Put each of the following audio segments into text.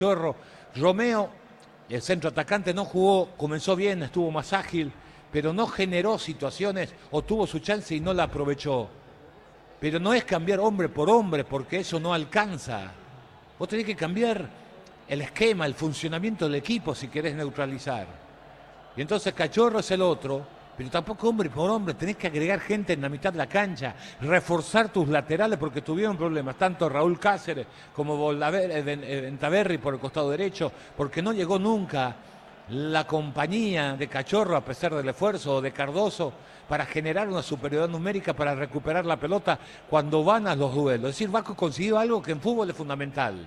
Cachorro. Romeo, el centro atacante, no jugó, comenzó bien, estuvo más ágil, pero no generó situaciones o tuvo su chance y no la aprovechó. Pero no es cambiar hombre por hombre, porque eso no alcanza. Vos tenés que cambiar el esquema, el funcionamiento del equipo si querés neutralizar. Y entonces Cachorro es el otro, pero tampoco hombre por hombre, tenés que agregar gente en la mitad de la cancha, reforzar tus laterales porque tuvieron problemas, tanto Raúl Cáceres como Ventaverri por el costado derecho, porque no llegó nunca la compañía de Cachorro a pesar del esfuerzo, o de Cardoso, para generar una superioridad numérica, para recuperar la pelota cuando van a los duelos. Es decir, Vasco consiguió algo que en fútbol es fundamental: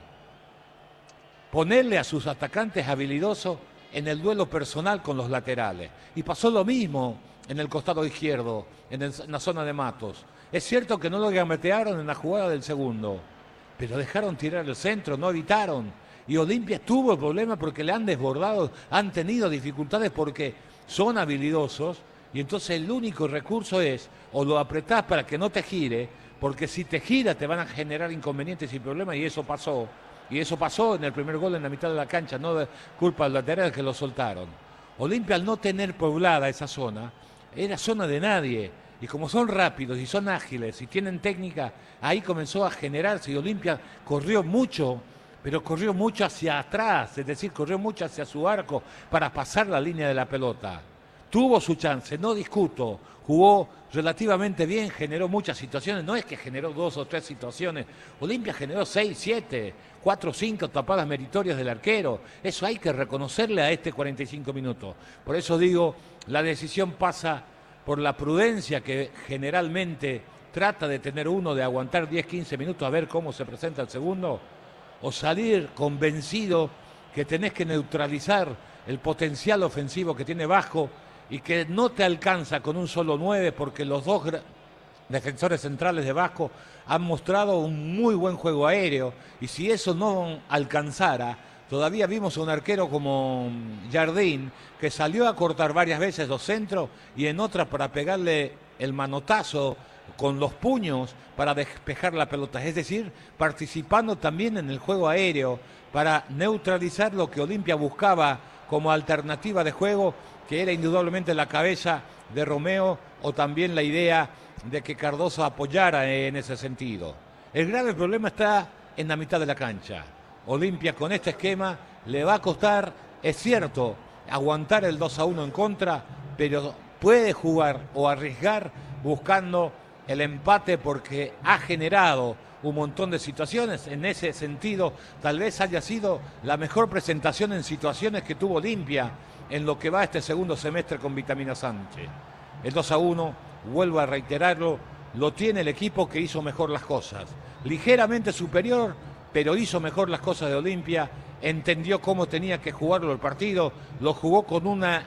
ponerle a sus atacantes habilidosos en el duelo personal con los laterales. Y pasó lo mismo en el costado izquierdo, en la zona de Matos. Es cierto que no lo gambetearon en la jugada del segundo, pero dejaron tirar el centro, no evitaron. Y Olimpia tuvo el problema porque le han desbordado, han tenido dificultades porque son habilidosos, y entonces el único recurso es o lo apretás para que no te gire, porque si te gira te van a generar inconvenientes y problemas, y eso pasó. Y eso pasó en el primer gol en la mitad de la cancha, no de culpa del lateral que lo soltaron. Olimpia, al no tener poblada esa zona, era zona de nadie. Y como son rápidos y son ágiles y tienen técnica, ahí comenzó a generarse. Y Olimpia corrió mucho, pero corrió mucho hacia atrás, es decir, corrió mucho hacia su arco para pasar la línea de la pelota. Tuvo su chance, no discuto, jugó relativamente bien, generó muchas situaciones, no es que generó 2 o 3 situaciones, Olimpia generó 6, 7, 4 o 5 tapadas meritorias del arquero, eso hay que reconocerle a este 45 minutos. Por eso digo, la decisión pasa por la prudencia que generalmente trata de tener uno, de aguantar 10, 15 minutos a ver cómo se presenta el segundo, o salir convencido que tenés que neutralizar el potencial ofensivo que tiene Vasco, y que no te alcanza con un solo 9, porque los dos defensores centrales de Vasco han mostrado un muy buen juego aéreo, y si eso no alcanzara, todavía vimos a un arquero como Jardín, que salió a cortar varias veces los centros y en otras para pegarle el manotazo con los puños para despejar la pelota, es decir, participando también en el juego aéreo para neutralizar lo que Olimpia buscaba como alternativa de juego, que era indudablemente la cabeza de Romeo, o también la idea de que Cardoso apoyara en ese sentido. El grave problema está en la mitad de la cancha. Olimpia con este esquema le va a costar, es cierto, aguantar el 2-1 en contra, pero puede jugar o arriesgar buscando el empate porque ha generado un montón de situaciones. En ese sentido, tal vez haya sido la mejor presentación en situaciones que tuvo Olimpia en lo que va este segundo semestre con Vitamina Sánchez. El 2-1, vuelvo a reiterarlo, lo tiene el equipo que hizo mejor las cosas. Ligeramente superior, pero hizo mejor las cosas de Olimpia, entendió cómo tenía que jugarlo el partido, lo jugó con una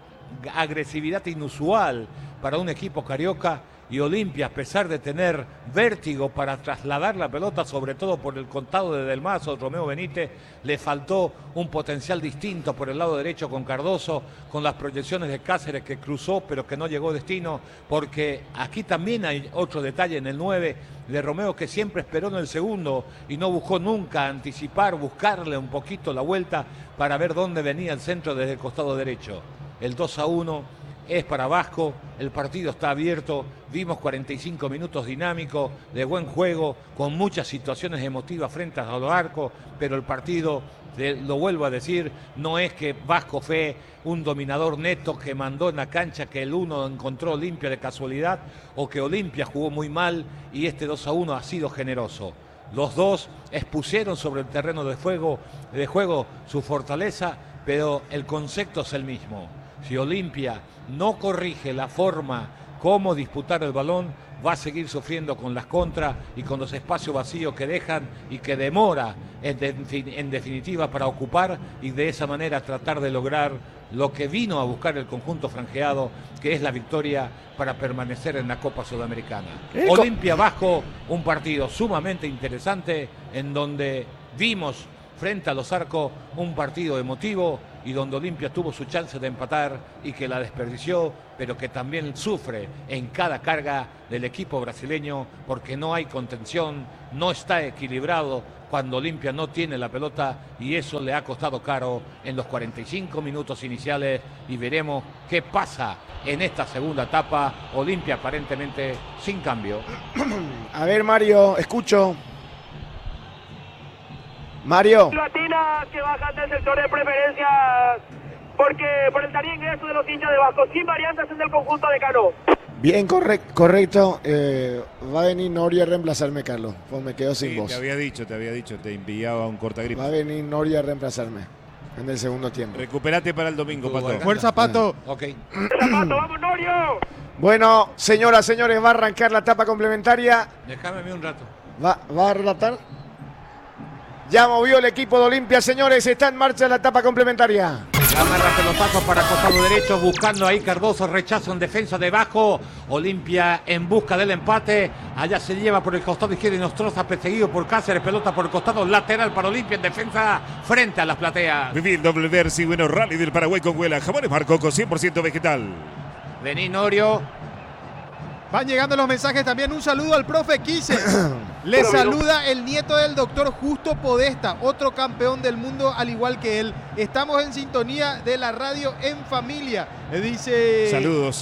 agresividad inusual para un equipo carioca, y Olimpia, a pesar de tener vértigo para trasladar la pelota, sobre todo por el contado de Del Mazo, Romeo Benítez, le faltó un potencial distinto por el lado derecho con Cardoso, con las proyecciones de Cáceres que cruzó pero que no llegó a destino, porque aquí también hay otro detalle en el 9 de Romeo, que siempre esperó en el segundo y no buscó nunca anticipar, buscarle un poquito la vuelta para ver dónde venía el centro desde el costado derecho. El 2-1 es para Vasco, el partido está abierto, vimos 45 minutos dinámicos, de buen juego, con muchas situaciones emotivas frente a los arcos, pero el partido, lo vuelvo a decir, no es que Vasco fue un dominador neto que mandó en la cancha, que el 1 encontró Olimpia de casualidad, o que Olimpia jugó muy mal y este 2-1 ha sido generoso. Los dos expusieron sobre el terreno de juego su fortaleza, pero el concepto es el mismo. Si Olimpia no corrige la forma como disputar el balón, va a seguir sufriendo con las contras y con los espacios vacíos que dejan y que demora en definitiva para ocupar, y de esa manera tratar de lograr lo que vino a buscar el conjunto franjeado, que es la victoria para permanecer en la Copa Sudamericana. Olimpia Vasco, un partido sumamente interesante en donde vimos frente a los arcos, un partido emotivo y donde Olimpia tuvo su chance de empatar y que la desperdició, pero que también sufre en cada carga del equipo brasileño porque no hay contención, no está equilibrado cuando Olimpia no tiene la pelota y eso le ha costado caro en los 45 minutos iniciales y veremos qué pasa en esta segunda etapa. Olimpia aparentemente sin cambio. A ver, Mario, escucho. Mario. Latina que bajan del sector de preferencia porque por el tardío ingreso de los hinchas de Vasco, sin variantes en el conjunto de Cano. Bien, correcto. Va a venir Nori a reemplazarme, Carlos, pues me quedo sin voz. Te había dicho, te enviaba un cortagripe. Va a venir Nori a reemplazarme en el segundo tiempo. Recuperate para el domingo, Pato. Fuerza, Pato. Ok. Zapato, vamos Norio. Bueno, señoras, señores, va a arrancar la etapa complementaria. Déjame a mí un rato. ¿Va a relatar? Ya movió el equipo de Olimpia, señores. Está en marcha la etapa complementaria. Amarra pelotazo para costado derecho, buscando ahí Cardoso, rechazo en defensa de Vasco. Olimpia en busca del empate. Allá se lleva por el costado izquierdo y Nostroza, perseguido por Cáceres. Pelota por el costado lateral para Olimpia en defensa frente a las plateas. Vivir doble versi, bueno, rally del Paraguay con Huela. Jamones Marcoco, 100% vegetal. Vení, Norio. Van llegando los mensajes también. Un saludo al profe Quise. Le saluda el nieto del doctor Justo Podesta, otro campeón del mundo al igual que él. Estamos en sintonía de la radio en familia, dice Saludos.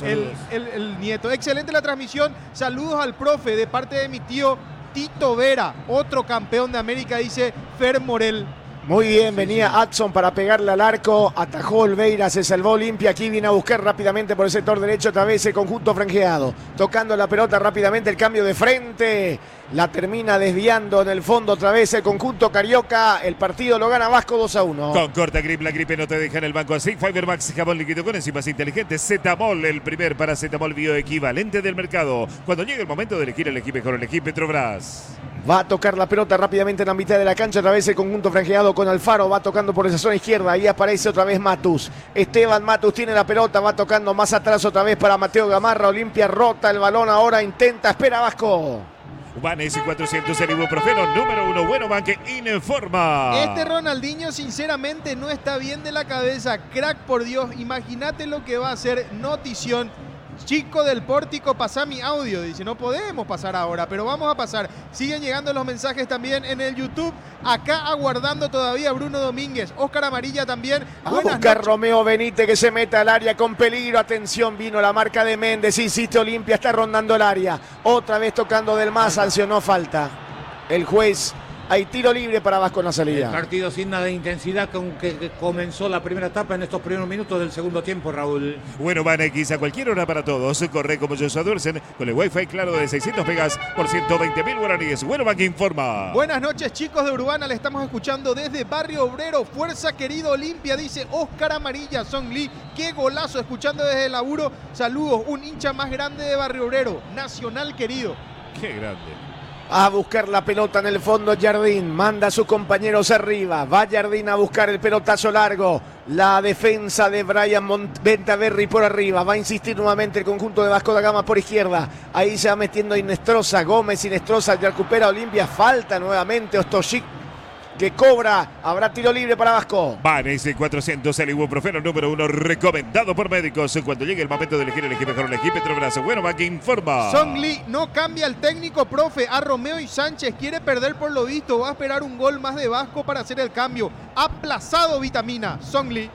El nieto. Excelente la transmisión. Saludos al profe de parte de mi tío Tito Vera, otro campeón de América, dice Fer Morel. Muy bien, venía Adson para pegarle al arco, atajó Olveira, se salvó Olimpia, aquí viene a buscar rápidamente por el sector derecho otra vez el conjunto franjeado, tocando la pelota rápidamente, el cambio de frente, la termina desviando en el fondo otra vez el conjunto carioca, el partido lo gana Vasco 2-1. Con corta grip, la gripe no te deja en el banco así. Fiber Max, jabón líquido con enzimas inteligentes. Zetamol, el primer paracetamol bioequivalente del mercado. Cuando llegue el momento de elegir el equipo, mejor elegir Petrobras. Va a tocar la pelota rápidamente en la mitad de la cancha, otra vez el conjunto franjeado con Alfaro, va tocando por esa zona izquierda, ahí aparece otra vez Matus. Esteban Matus tiene la pelota, va tocando más atrás otra vez para Mateo Gamarra, Olimpia rota el balón, ahora intenta, espera Vasco. Vanes y 400 el ibuprofeno número 1, bueno, banque informa. Este Ronaldinho sinceramente no está bien de la cabeza, crack por Dios, imagínate lo que va a hacer, notición. Chico del Pórtico, pasá mi audio. Dice, no podemos pasar ahora, pero vamos a pasar. Siguen llegando los mensajes también en el YouTube. Acá aguardando todavía Bruno Domínguez. Oscar Amarilla también. A buscar Romeo Benítez que se mete al área con peligro. Atención, vino la marca de Méndez. Insiste Olimpia, está rondando el área. Otra vez tocando del más, sancionó falta. El juez. Hay tiro libre para Vasco en la salida. El partido sin nada de intensidad con que comenzó la primera etapa en estos primeros minutos del segundo tiempo, Raúl. Bueno, van X a cualquier hora para todos. Corre como Joshua Dursen con el Wi-Fi claro de 600 megas por 120.000 guaraníes. Bueno, Bank informa. Buenas noches, chicos de Urbana. Le estamos escuchando desde Barrio Obrero. Fuerza, querido Olimpia, dice Oscar Amarilla. Song Lee, qué golazo. Escuchando desde el laburo. Saludos, un hincha más grande de Barrio Obrero. Nacional, querido. Qué grande. A buscar la pelota en el fondo Jardín, manda a sus compañeros arriba, va Jardín a buscar el pelotazo largo, la defensa de Brian Ventaverri por arriba, va a insistir nuevamente el conjunto de Vasco da Gama por izquierda, ahí se va metiendo Inestrosa, Gómez Inestrosa, ya recupera Olimpia, falta nuevamente Ostojic que cobra, habrá tiro libre para Vasco. Vanes y 400 el ibuprofeno número 1 recomendado por médicos. Cuando llegue el momento de elegir el equipo, mejor el equipo Petrobras. Bueno, Bank informa. Song Lee no cambia el técnico, profe. A Romeo y Sánchez quiere perder por lo visto. Va a esperar un gol más de Vasco para hacer el cambio. Aplazado Vitamina. Song Lee.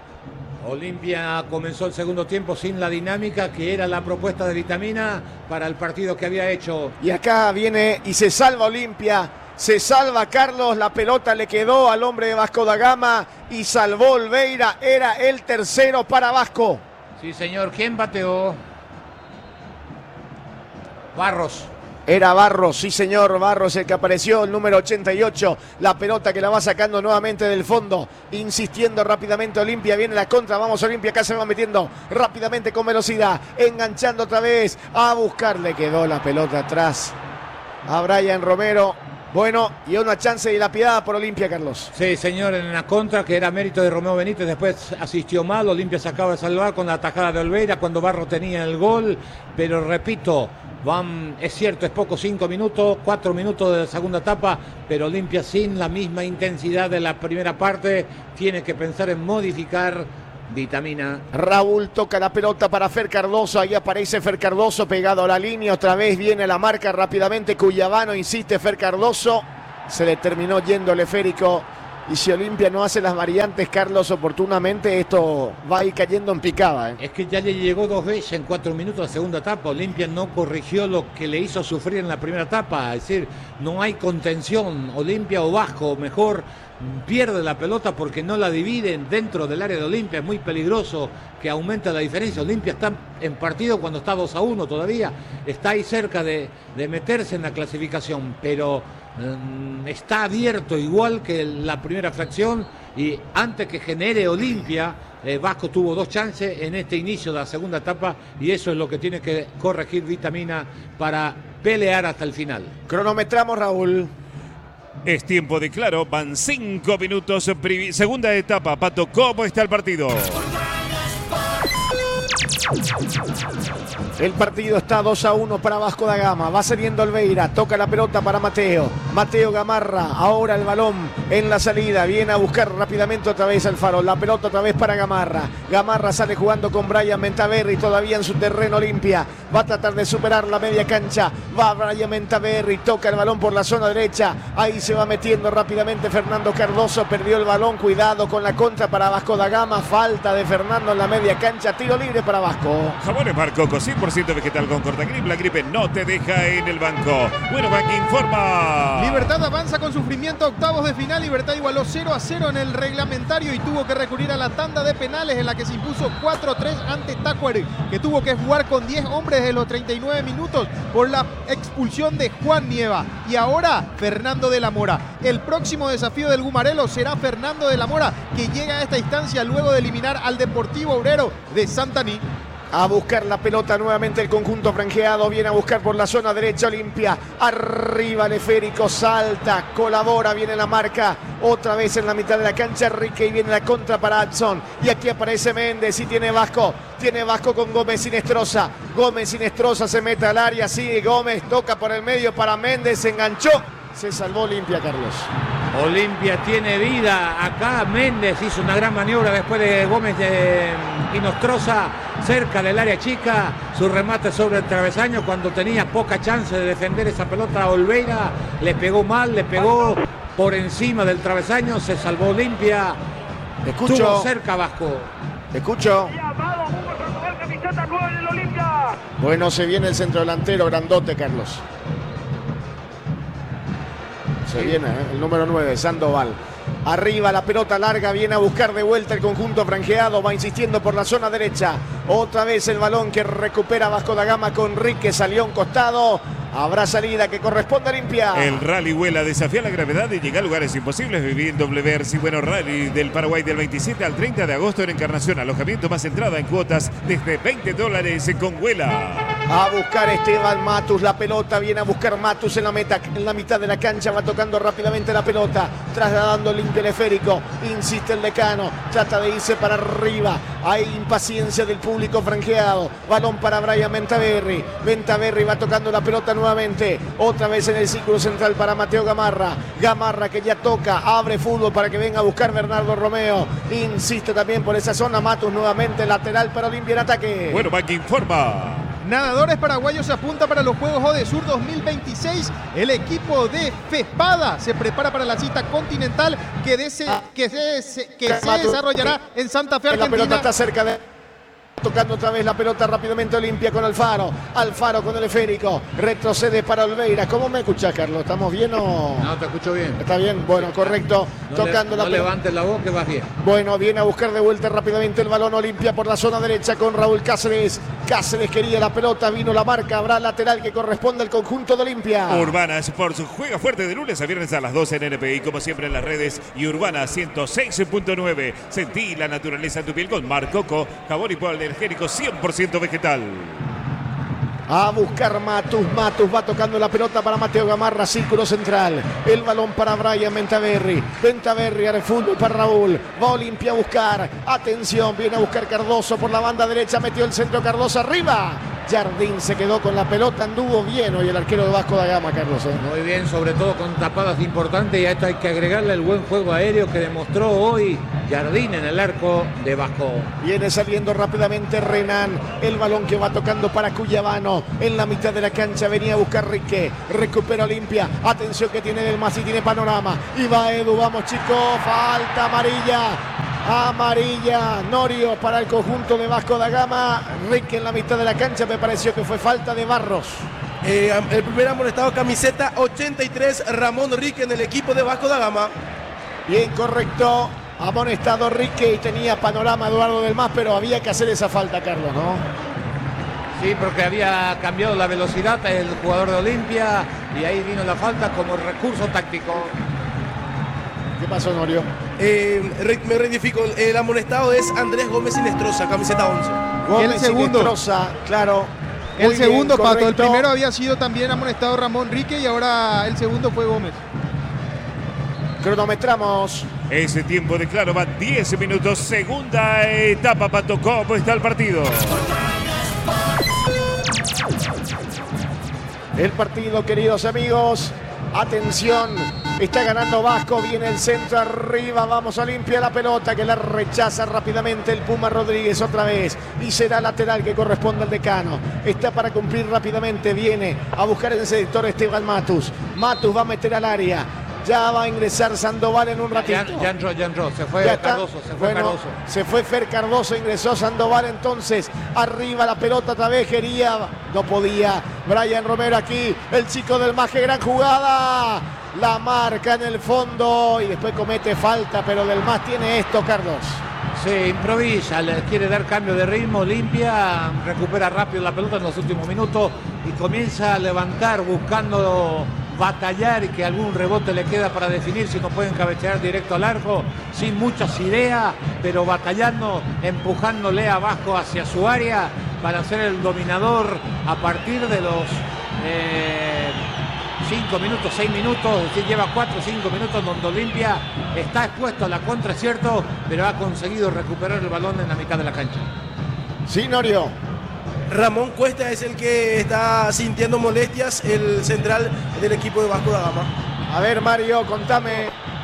Olimpia comenzó el segundo tiempo sin la dinámica que era la propuesta de Vitamina para el partido que había hecho. Y acá viene y se salva Olimpia. Se salva Carlos, la pelota le quedó al hombre de Vasco da Gama y salvó Olveira, era el tercero para Vasco. Sí, señor, ¿quién bateó? Barros. Era Barros, sí señor, Barros el que apareció, el número 88, la pelota que la va sacando nuevamente del fondo, insistiendo rápidamente Olimpia, viene la contra, vamos Olimpia, acá se va metiendo rápidamente con velocidad, enganchando otra vez, a buscar, le quedó la pelota atrás a Brian Romero. Bueno, y una chance dilapidada por Olimpia, Carlos. Sí, señor, en la contra, que era mérito de Romeo Benítez, después asistió mal, Olimpia se acaba de salvar con la atajada de Olveira cuando Barro tenía el gol, pero repito, es cierto, es poco, 5 minutos, 4 minutos de la segunda etapa, pero Olimpia sin la misma intensidad de la primera parte, tiene que pensar en modificar. Vitamina. Raúl toca la pelota para Fer Cardoso, ahí aparece Fer Cardoso pegado a la línea, otra vez viene la marca rápidamente, Cuyabano insiste, Fer Cardoso, se le terminó yendo el esférico, y si Olimpia no hace las variantes, Carlos, oportunamente, esto va a ir cayendo en picada. Es que ya le llegó 2 veces en 4 minutos la segunda etapa, Olimpia no corrigió lo que le hizo sufrir en la primera etapa, es decir, no hay contención, Olimpia o Vasco, mejor pierde la pelota porque no la dividen dentro del área de Olimpia, es muy peligroso que aumente la diferencia. Olimpia está en partido cuando está 2-1 todavía, está ahí cerca de meterse en la clasificación, pero está abierto igual que la primera fracción, y antes que genere Olimpia, Vasco tuvo 2 chances en este inicio de la segunda etapa, y eso es lo que tiene que corregir Vitamina para pelear hasta el final. Cronometramos, Raúl. Es tiempo de claro, van 5 minutos, segunda etapa. Pato, ¿cómo está el partido? El partido está 2-1 para Vasco da Gama. Va saliendo Olveira, toca la pelota para Mateo. Mateo Gamarra, ahora el balón en la salida. Viene a buscar rápidamente otra vez Alfaro. La pelota otra vez para Gamarra. Gamarra sale jugando con Brian Mentaverri, todavía en su terreno Olimpia. Va a tratar de superar la media cancha. Va Brian Mentaverri, toca el balón por la zona derecha. Ahí se va metiendo rápidamente Fernando Cardoso. Perdió el balón, cuidado con la contra para Vasco da Gama. Falta de Fernando en la media cancha. Tiro libre para Vasco. Jabones Marcoco, 100% vegetal con cortagrip. La gripe no te deja en el banco. Bueno, Bank informa. Libertad avanza con sufrimiento a octavos de final. Libertad igualó 0-0 en el reglamentario y tuvo que recurrir a la tanda de penales, en la que se impuso 4-3 ante Tacuary, que tuvo que jugar con 10 hombres de los 39 minutos por la expulsión de Juan Nieva. Y ahora Fernando de la Mora. El próximo desafío del Gumarelo será Fernando de la Mora, que llega a esta instancia luego de eliminar al Deportivo Obrero de Santaní. A buscar la pelota nuevamente el conjunto franjeado. Viene a buscar por la zona derecha Olimpia. Arriba el esférico, salta, colabora, viene la marca. Otra vez en la mitad de la cancha Enrique, y viene la contra para Adson. Y aquí aparece Méndez y tiene Vasco. Tiene Vasco con Gómez Sinestrosa. Gómez Sinestrosa se mete al área, sigue Gómez, toca por el medio para Méndez, se enganchó. Se salvó Olimpia, Carlos. Olimpia tiene vida acá. Méndez hizo una gran maniobra después de Gómez y Nostroza cerca del área chica. Su remate sobre el travesaño cuando tenía poca chance de defender esa pelota a Olveira. Le pegó mal, le pegó por encima del travesaño. Se salvó Olimpia. Escucho. Estuvo cerca Vasco. Escucho. Llamado Hugo Sandoval, camiseta 9 del Olimpia. Bueno, se viene el centro delantero grandote, Carlos. Se viene el número 9, Sandoval. Arriba la pelota larga, viene a buscar de vuelta el conjunto franjeado, va insistiendo por la zona derecha. Otra vez el balón que recupera Vasco da Gama con Rique, salió a un costado. Habrá salida que corresponde a Olimpia. El Rally Huela desafía la gravedad y llega a lugares imposibles. Viví en WRC Bueno Rally del Paraguay del 27 al 30 de agosto en Encarnación. Alojamiento más entrada en cuotas desde $20 con Huela. A buscar Esteban Matus, la pelota viene a buscar Matus en la mitad de la cancha, va tocando rápidamente la pelota, trasladando limpio el esférico, insiste el decano, trata de irse para arriba, hay impaciencia del público franjeado, balón para Brian Mentaverri, Mentaverri va tocando la pelota nuevamente, otra vez en el círculo central para Mateo Gamarra, Gamarra que ya toca, abre fútbol para que venga a buscar Bernardo Romeo, insiste también por esa zona, Matus nuevamente lateral para Olimpia en ataque. Bueno, Bank informa. Nadadores paraguayos se apunta para los Juegos Odesur 2026. El equipo de FESPADA se prepara para la cita continental que se desarrollará en Santa Fe, Argentina. La pelota está cerca de... Tocando otra vez la pelota rápidamente Olimpia con Alfaro. Alfaro con el esférico. Retrocede para Olveira. ¿Cómo me escuchás, Carlos? ¿Estamos bien o...? No, te escucho bien. ¿Está bien? Bueno, correcto. Tocando la pelota. No levantes la voz que vas bien. Bueno, viene a buscar de vuelta rápidamente el balón Olimpia por la zona derecha con Raúl Cáceres. Cáceres quería la pelota, vino la marca. Habrá lateral que corresponde al conjunto de Olimpia. Urbana Sports juega fuerte de lunes a viernes a las 12 en NPI, como siempre en las redes. Y Urbana 106.9. Sentí la naturaleza en tu piel con Marcoco, jabón y polvo energético 100% vegetal. A buscar Matus. Matus va tocando la pelota para Mateo Gamarra, círculo central. El balón para Brian Ventaverri. Ventaverri al fútbol para Raúl. Va Olimpia a buscar. Atención, viene a buscar Cardoso por la banda derecha. Metió el centro Cardoso arriba. Jardín se quedó con la pelota, anduvo bien hoy el arquero de Vasco da Gama, Carlos. Muy bien, sobre todo con tapadas importantes, y a esto hay que agregarle el buen juego aéreo que demostró hoy Jardín en el arco de Vasco. Viene saliendo rápidamente Renan, el balón que va tocando para Cuyabano, en la mitad de la cancha venía a buscar Rique, recupera Olimpia, atención que tiene Del Mas y tiene panorama, y va Edu, vamos chicos, falta amarilla, Norio para el conjunto de Vasco da Gama. Rique en la mitad de la cancha, me pareció que fue falta de Barros. El primer amonestado, camiseta 83, Ramón Rique en el equipo de Vasco da Gama. Bien, correcto, amonestado Rique y tenía panorama Eduardo Del Mas, pero había que hacer esa falta, Carlos, ¿no? Sí, porque había cambiado la velocidad el jugador de Olimpia y ahí vino la falta como recurso táctico. ¿Qué pasó, Norio? Me rectifico, el amonestado es Andrés Gómez Sinestrosa, camiseta 11. Gómez el segundo. Sinestrosa, claro. El Muy segundo, bien, Pato. El correcto. primero había sido también amonestado Ramón Rique y ahora el segundo fue Gómez. Cronometramos. Ese tiempo de claro va 10 minutos. Segunda etapa, Pato. ¿Cómo está el partido? El partido, queridos amigos. Atención, está ganando Vasco, viene el centro arriba, vamos Olimpia, la pelota que la rechaza rápidamente el Puma Rodríguez otra vez y será lateral que corresponde al decano. Está para cumplir rápidamente, viene a buscar en ese sector Esteban Matus. Matus va a meter al área. Ya va a ingresar Sandoval en un ratito. Ya entró, se fue Ya está. Cardoso, Bueno, Cardoso. se fue Fer Cardoso, ingresó Sandoval entonces. Arriba la pelota otra vez, quería, no podía. Brian Romero aquí, el chico del Mas, qué gran jugada. La marca en el fondo y después comete falta, pero Del Mas tiene esto, Carlos. Se improvisa, le quiere dar cambio de ritmo, limpia, recupera rápido la pelota en los últimos minutos y comienza a levantar buscando batallar y que algún rebote le queda para definir si no pueden cabecear directo al arco, sin muchas ideas, pero batallando, empujándole a Vasco hacia su área para ser el dominador a partir de los 5 minutos, 6 minutos, es decir, lleva 4 o 5 minutos donde Olimpia está expuesto a la contra, cierto, pero ha conseguido recuperar el balón en la mitad de la cancha. Sí, Norio. Ramón Cuesta es el que está sintiendo molestias, el central del equipo de Vasco da Gama. A ver, Mario, contame.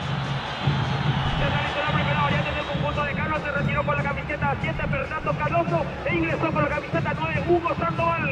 Se realizó la primera variante del conjunto de Carlos, se retiró con la camiseta 7 Fernando Cardoso e ingresó con la camiseta 9 Hugo Sandoval.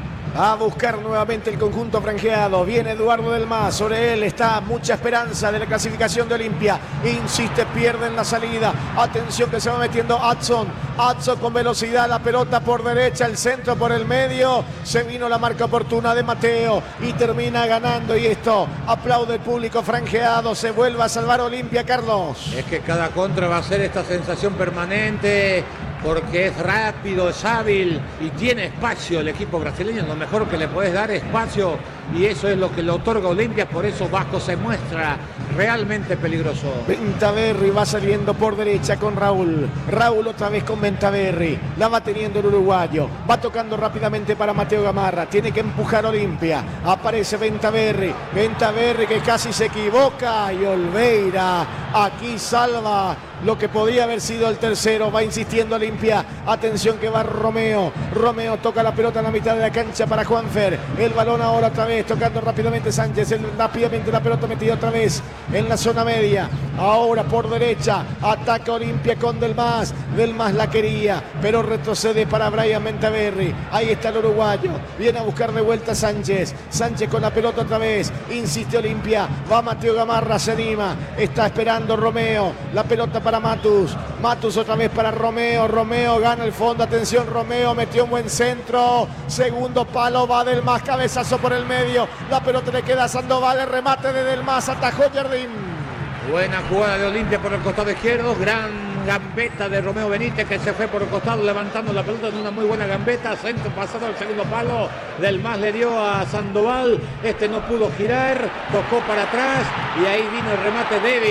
A buscar nuevamente el conjunto franjeado. Viene Eduardo Del Mas. Sobre él está mucha esperanza de la clasificación de Olimpia. Insiste, pierde en la salida. Atención que se va metiendo Adson. Adson con velocidad. La pelota por derecha. El centro por el medio. Se vino la marca oportuna de Mateo. Y termina ganando. Y esto aplaude el público franjeado. Se vuelve a salvar Olimpia, Carlos. Es que cada contra va a ser esta sensación permanente porque es rápido, es hábil y tiene espacio el equipo brasileño. Lo mejor que le puedes dar es espacio y eso es lo que le otorga Olimpia. Por eso Vasco se muestra realmente peligroso. Ventaverri va saliendo por derecha con Raúl. Raúl otra vez con Ventaverri. La va teniendo el uruguayo. Va tocando rápidamente para Mateo Gamarra. Tiene que empujar Olimpia. Aparece Ventaverri. Ventaverri que casi se equivoca. Y Olveira aquí salva lo que podría haber sido el tercero. Va insistiendo Olimpia. Atención que va Romeo. Romeo toca la pelota en la mitad de la cancha para Juanfer. El balón ahora otra vez. Tocando rápidamente Sánchez. Rápidamente la pelota metida otra vez en la zona media. Ahora por derecha. Ataca Olimpia con Del Mas. Del Mas la quería. Pero retrocede para Brian Ventaverri. Ahí está el uruguayo. Viene a buscar de vuelta Sánchez. Sánchez con la pelota otra vez. Insiste Olimpia. Va Mateo Gamarra. Se anima. Está esperando Romeo. La pelota para Matus. Matus otra vez para Romeo. Romeo gana el fondo. Atención, Romeo metió un buen centro. Segundo palo va Del Mas. Cabezazo por el medio. La pelota le queda a Sandoval. El remate de Del Mas. Atajó Jardín. Buena jugada de Olimpia por el costado izquierdo. Gran gambeta de Romeo Benítez que se fue por el costado levantando la pelota en una muy buena gambeta. Centro pasado al segundo palo. Del Mas le dio a Sandoval. Este no pudo girar. Tocó para atrás y ahí vino el remate débil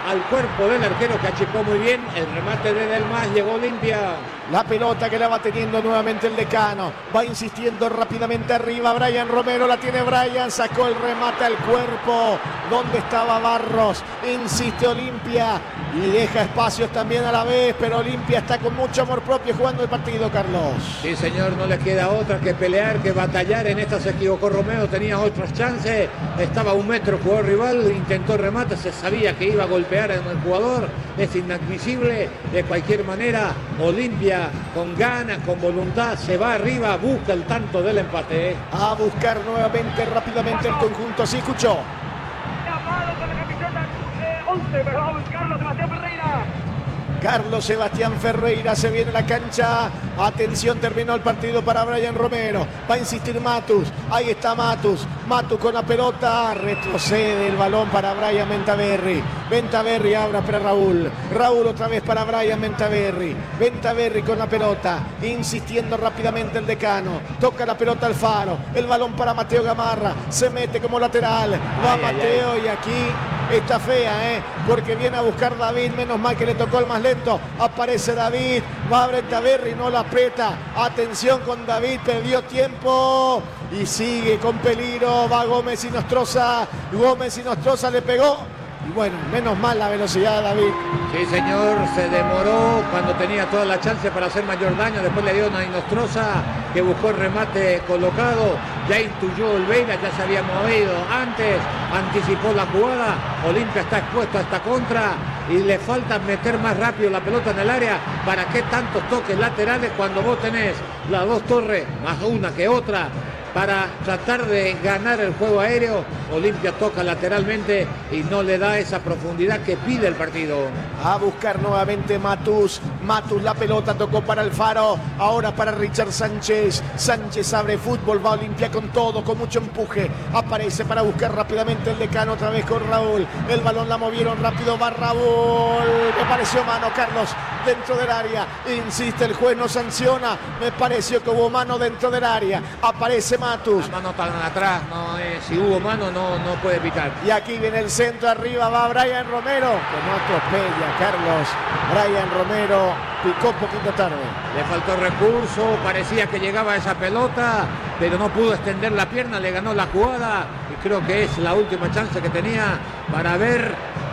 al cuerpo del arquero que achicó muy bien. El remate de Delmas, llegó Olimpia. La pelota que la va teniendo nuevamente el decano. Va insistiendo rápidamente arriba. Brian Romero, la tiene Brian. Sacó el remate al cuerpo. ¿Dónde estaba Barros? Insiste Olimpia. Y deja espacios también a la vez. Pero Olimpia está con mucho amor propio jugando el partido, Carlos. Sí, señor, no le queda otra que pelear, que batallar. En esta se equivocó Romero, tenía otras chances. Estaba a 1 metro el jugador rival. Intentó el remate, se sabía que iba a golpear en el jugador. Es inadmisible. De cualquier manera, Olimpia con ganas, con voluntad, se va arriba, busca el tanto del empate. A buscar nuevamente rápidamente el conjunto. Sí, escuchó. Llamado con la camiseta 11, perdón, Carlos Sebastián Ferreira. Carlos Sebastián Ferreira se viene a la cancha. Atención, terminó el partido para Brian Romero. Va a insistir Matus. Ahí está Matus. Matus con la pelota. Retrocede el balón para Brian Ventaverri. Ventaverri abre para Raúl. Raúl otra vez para Brian Ventaverri. Ventaverri con la pelota. Insistiendo rápidamente el decano. Toca la pelota al Faro. El balón para Mateo Gamarra. Se mete como lateral. Va Mateo y aquí está fea, porque viene a buscar David. Menos mal que le tocó el más lento. Aparece David. Va a Ventaverri, no la aprieta. Atención con David. Perdió tiempo. Y sigue con peligro. Va Gómez y Nostroza. Gómez y Nostroza le pegó. Y bueno, menos mal la velocidad de David. Sí, señor, se demoró cuando tenía toda la chance para hacer mayor daño. Después le dio una Nostroza que buscó el remate colocado. Ya intuyó Olveira, ya se había movido antes, anticipó la jugada. Olimpia está expuesto a esta contra y le falta meter más rápido la pelota en el área. ¿Para qué tantos toques laterales cuando vos tenés las dos torres, más una que otra, para tratar de ganar el juego aéreo? Olimpia toca lateralmente y no le da esa profundidad que pide el partido. A buscar nuevamente Matus. Matus, la pelota tocó para el Faro. Ahora para Richard Sánchez. Sánchez abre fútbol, va Olimpia con todo, con mucho empuje. Aparece para buscar rápidamente el decano otra vez con Raúl. El balón la movieron rápido, va Raúl. Me pareció mano, Carlos, dentro del área. Insiste, el juez no sanciona. Me pareció que hubo mano dentro del área. Aparece Matus. La mano tan atrás, si hubo mano no puede pitar. Y aquí viene el centro, arriba va Brian Romero, que no atropella, Carlos. Brian Romero picó un poquito tarde. Le faltó recurso, parecía que llegaba esa pelota, pero no pudo extender la pierna, le ganó la jugada y creo que es la última chance que tenía para ver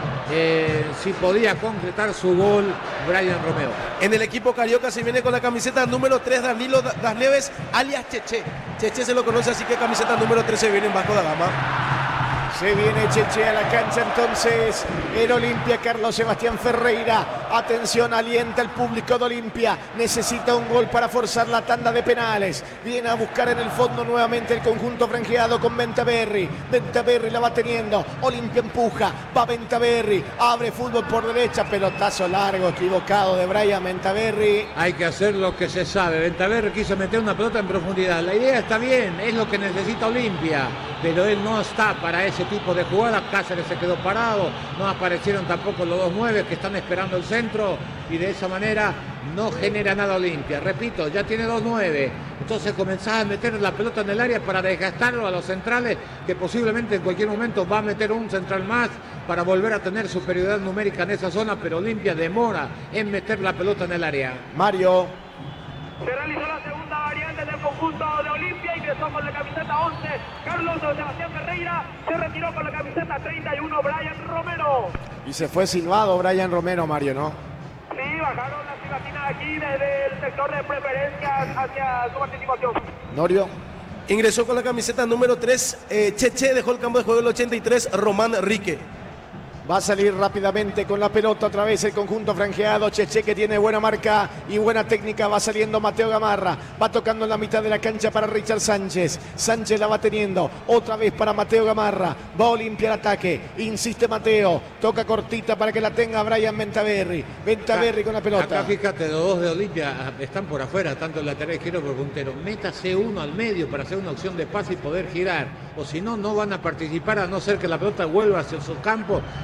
si podía concretar su gol Brian Romero. En el equipo carioca se viene con la camiseta número 3 Danilo Dasleves, alias Cheche. Cheche se lo conoce, así que camiseta número 3 se viene en Vasco da Gama. Se viene Cheche a la cancha entonces el Olimpia, Carlos Sebastián Ferreira. Atención, alienta el público de Olimpia. Necesita un gol para forzar la tanda de penales. Viene a buscar en el fondo nuevamente el conjunto franjeado con Ventaverri. Ventaverri la va teniendo. Olimpia empuja. Va Ventaverri. Abre fútbol por derecha. Pelotazo largo, equivocado de Brian Ventaverri. Hay que hacer lo que se sabe. Ventaverri quiso meter una pelota en profundidad. La idea está bien, es lo que necesita Olimpia. Pero él no está para ese tipo de jugada. Cáceres se quedó parado. No aparecieron tampoco los 2-9 que están esperando el centro. Y de esa manera no genera nada Olimpia. Repito, ya tiene 2-9. Entonces comenzás a meter la pelota en el área para desgastarlo a los centrales, que posiblemente en cualquier momento va a meter un central más para volver a tener superioridad numérica en esa zona, pero Olimpia demora en meter la pelota en el área. Mario. Se realizó la segunda variante del conjunto de Olimpia, ingresó con la camiseta 11 Carlos Sebastián Ferreira, se retiró con la camiseta 31 Brian Romero. Y se fue silbado Brian Romero, Mario, ¿no? Sí, bajaron las silbatinas aquí desde el sector de preferencias hacia su participación. Norio. Ingresó con la camiseta número 3 Cheche, dejó el campo de juego el 83 Román Rique. Va a salir rápidamente con la pelota otra vez el conjunto franjeado. Cheche, que tiene buena marca y buena técnica. Va saliendo Mateo Gamarra. Va tocando en la mitad de la cancha para Richard Sánchez. Sánchez la va teniendo. Otra vez para Mateo Gamarra. Va Olimpia al ataque. Insiste Mateo. Toca cortita para que la tenga Brian Ventaverri. Ventaverri con la pelota. Acá fíjate, los dos de Olimpia están por afuera, tanto el lateral izquierdo como el puntero. Métase uno al medio para hacer una opción de pase y poder girar. O si no, no van a participar, a no ser que la pelota vuelva hacia su campo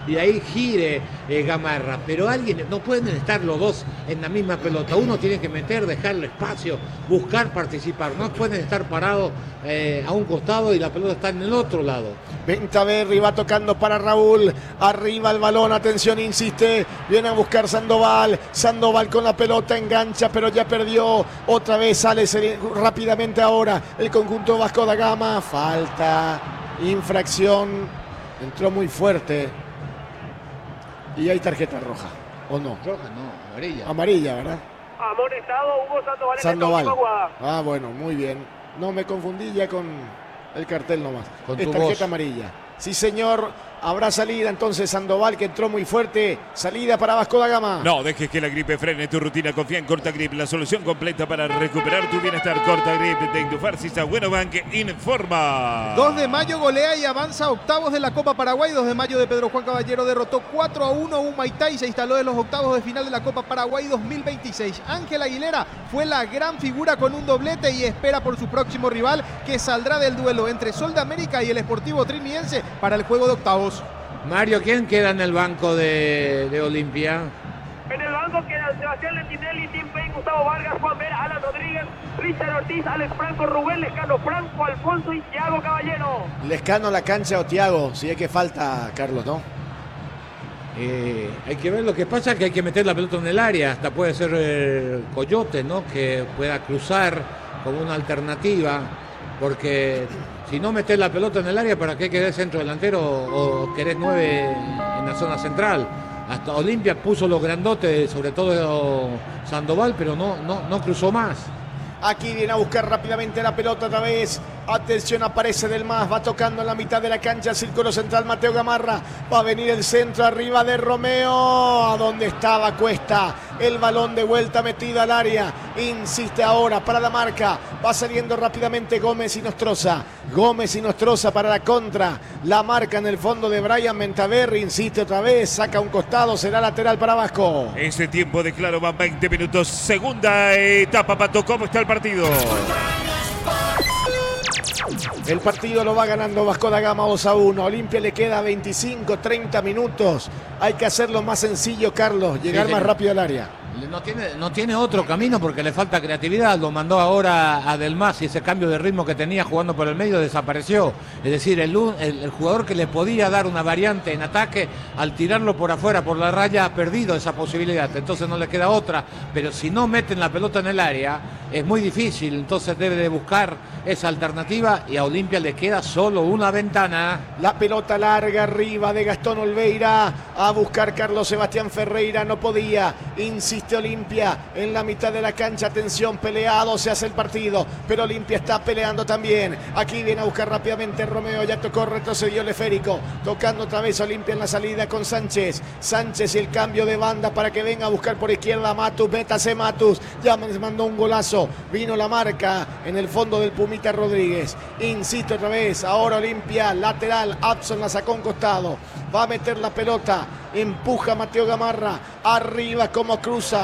y ahí gire Gamarra. Pero alguien, no pueden estar los dos en la misma pelota. Uno tiene que meter, dejarle espacio, buscar participar. No pueden estar parados a un costado y la pelota está en el otro lado. Ventaverri va tocando para Raúl. Arriba el balón, atención, insiste. Viene a buscar Sandoval. Sandoval con la pelota, engancha, pero ya perdió. Otra vez sale rápidamente ahora el conjunto Vasco da Gama. Falta, infracción. Entró muy fuerte. Y hay tarjeta roja, ¿o no? Roja, no, amarilla. Amarilla, ¿verdad? Amonestado Hugo Sandoval. Sandoval. Ah, bueno, muy bien. No me confundí ya con el cartel nomás. Con es tu tarjeta voz. amarilla. Sí, señor. Habrá salida entonces Sandoval, que entró muy fuerte. Salida para Vasco da Gama. No dejes que la gripe frene tu rutina. Confía en Cortagrip, la solución completa para recuperar tu bienestar. Cortagrip de Indufarcisa Buenobank informa. 2 de mayo golea y avanza a octavos de la Copa Paraguay. 2 de mayo de Pedro Juan Caballero derrotó 4-1 a Humaitá y se instaló en los octavos de final de la Copa Paraguay 2026. Ángel Aguilera fue la gran figura con un doblete y espera por su próximo rival, que saldrá del duelo entre Sol de América y el Sportivo Trinidense para el juego de octavos. Mario, ¿quién queda en el banco de Olimpia? En el banco quedan Sebastián Lentinelli, Tim Payne, Gustavo Vargas, Juan Vera, Alan Rodríguez, Richard Ortiz, Alex Franco, Rubén Lescano, Franco Alfonso y Thiago Caballero. Lescano a la cancha o Thiago, si es que falta, Carlos, ¿no? Hay que ver, lo que pasa es que hay que meter la pelota en el área, hasta puede ser Coyote, ¿no? Que pueda cruzar como una alternativa, porque si no metes la pelota en el área, ¿para qué querés centro delantero o querés 9 en la zona central? Hasta Olimpia puso los grandotes, sobre todo Sandoval, pero no cruzó más. Aquí viene a buscar rápidamente la pelota otra vez. Atención, aparece Del Mas, va tocando en la mitad de la cancha, círculo central, Mateo Gamarra. Va a venir el centro arriba de Romeo. ¿A dónde estaba Cuesta? El balón de vuelta metido al área. Insiste ahora para la marca. Va saliendo rápidamente Gómez y Nostroza. Gómez y Nostroza para la contra. La marca en el fondo de Brian Ventaverri. Insiste otra vez, saca un costado, será lateral para Vasco. Ese tiempo de claro van 20 minutos. Segunda etapa, Pato. ¿Cómo está el partido? El partido lo va ganando Vasco da Gama 2-1. Olimpia le queda 25, 30 minutos. Hay que hacerlo más sencillo, Carlos. Llegar más rápido al área. No tiene otro camino porque le falta creatividad. Lo mandó ahora a Del Mas y ese cambio de ritmo que tenía jugando por el medio desapareció. Es decir, el jugador que le podía dar una variante en ataque, al tirarlo por afuera, por la raya, ha perdido esa posibilidad. Entonces no le queda otra. Pero si no meten la pelota en el área, es muy difícil. Entonces debe de buscar esa alternativa y a Olimpia le queda solo una ventana. La pelota larga arriba de Gastón Olveira. A buscar Carlos Sebastián Ferreira. No podía. Insiste Olimpia en la mitad de la cancha. Atención, peleado se hace el partido, pero Olimpia está peleando también. Aquí viene a buscar rápidamente Romeo, ya tocó, retrocedió el esférico, tocando otra vez Olimpia en la salida con Sánchez. Sánchez y el cambio de banda para que venga a buscar por izquierda Matus. Métase Matus, ya me mandó un golazo. Vino la marca en el fondo del Pumita Rodríguez. Insiste otra vez, ahora Olimpia, lateral, Abson la sacó a un costado. Va a meter la pelota, empuja Mateo Gamarra, arriba como cruza,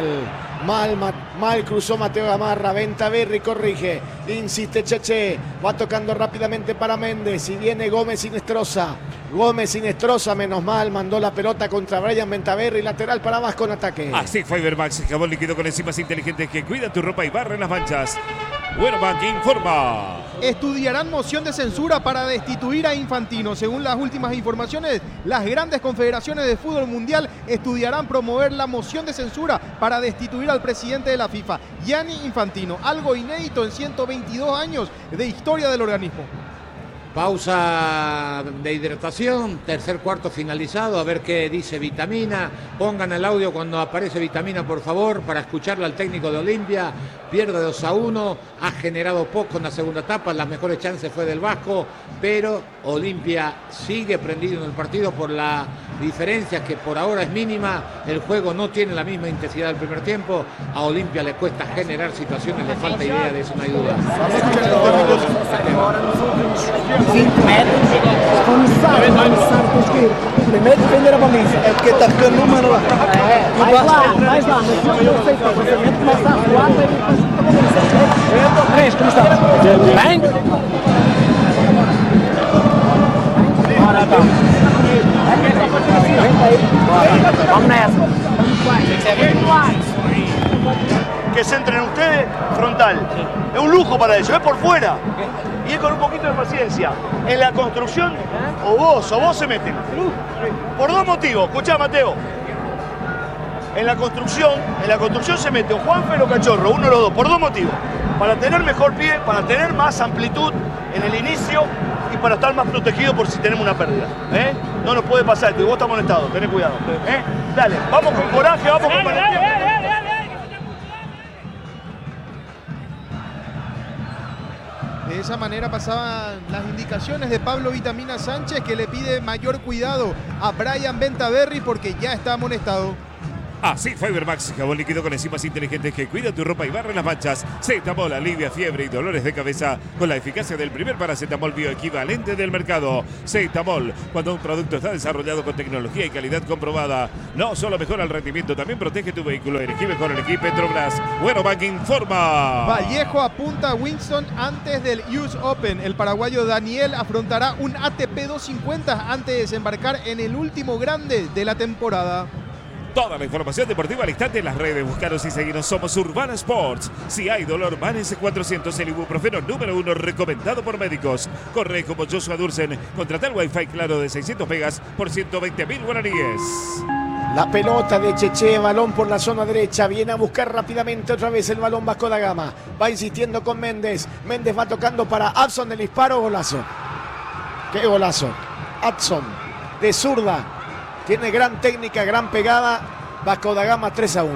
mal cruzó Mateo Gamarra, Ventaverri corrige, insiste Cheche, va tocando rápidamente para Méndez y viene Gómez Sinestrosa. Gómez Sinestrosa, menos mal, mandó la pelota contra Brian Ventaverri, lateral para Vasco en ataque. Así Fibermax, jabón líquido con enzimas inteligentes que cuidan tu ropa y barren las manchas. Buenobank informa. Estudiarán moción de censura para destituir a Infantino. Según las últimas informaciones, las grandes confederaciones de fútbol mundial estudiarán promover la moción de censura para destituir al presidente de la FIFA, Gianni Infantino. Algo inédito en 122 años de historia del organismo. Pausa de hidratación, tercer cuarto finalizado, a ver qué dice Vitamina. Pongan el audio cuando aparece Vitamina, por favor, para escucharle al técnico de Olimpia. Pierde 2-1, ha generado poco en la segunda etapa, las mejores chances fue del Vasco, pero Olimpia sigue prendido en el partido por la diferencia que por ahora es mínima. El juego no tiene la misma intensidad del primer tiempo. A Olimpia le cuesta generar situaciones, le falta idea, de eso no hay duda. 5 metros, começar com o esquerdo. Primeiro defender a baliza. É porque está ficando no número lá. Mais lá, mas eu sei que o lançamento começa a voar e depois fica bom. 3, como está? Bem? Ora, tá. Vamos nessa. Que se entren ustedes frontal. Es un lujo para ellos, es por fuera. Y es con un poquito de paciencia. En la construcción, o vos se meten. Por dos motivos. Escuchá, Mateo. En la construcción se mete o Juanfer o Cachorro, uno de los dos, por dos motivos. Para tener mejor pie, para tener más amplitud en el inicio y para estar más protegido por si tenemos una pérdida. No nos puede pasar, vos estás molestado, tenés cuidado. Dale, vamos con coraje, vamos con valentía. De esa manera pasaban las indicaciones de Pablo Vitamina Sánchez, que le pide mayor cuidado a Brian Bentaberry porque ya está amonestado. Así, Fibermax, jabón líquido con enzimas inteligentes que cuida tu ropa y barre las manchas. Cetamol alivia fiebre y dolores de cabeza con la eficacia del primer paracetamol bioequivalente del mercado. Cetamol, cuando un producto está desarrollado con tecnología y calidad comprobada, no solo mejora el rendimiento, también protege tu vehículo. Elegí mejor el equipo Petrobras. Buenobank informa. Vallejo apunta a Winston antes del US Open. El paraguayo Daniel afrontará un ATP 250 antes de desembarcar en el último grande de la temporada. Toda la información deportiva al instante en las redes. Buscaros y seguirnos. Somos Urbana Sports. Si hay dolor, Vanesse 400, el ibuprofeno número 1 recomendado por médicos. Corre como Joshua Dursen. Contrata el Wi-Fi claro de 600 megas por 120.000 guaraníes. La pelota de Cheche, balón por la zona derecha. Viene a buscar rápidamente otra vez el balón Vasco da Gama. Va insistiendo con Méndez. Méndez va tocando para Adson. El disparo, golazo. ¡Qué golazo! Adson de zurda. Tiene gran técnica, gran pegada. Vasco da Gama 3-1.